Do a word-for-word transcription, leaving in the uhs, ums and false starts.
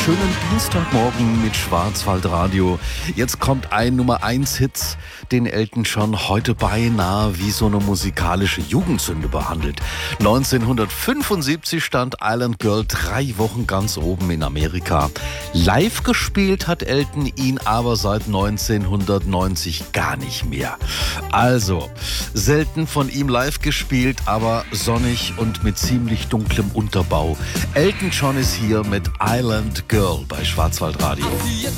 schönen Dienstagmorgen mit Schwarzwaldradio. Jetzt kommt ein Nummer eins Hit, den Elton John heute beinahe wie so eine musikalische Jugendsünde behandelt. neunzehnhundertfünfundsiebzig stand Island Girl drei Wochen ganz oben in Amerika. Live gespielt hat Elton ihn aber seit neunzehnhundertneunzig gar nicht mehr. Also, selten von ihm live gespielt, aber sonnig und mit ziemlich dunklem Unterbau. Elton John ist hier mit Island Girl bei Schwarzwaldradio.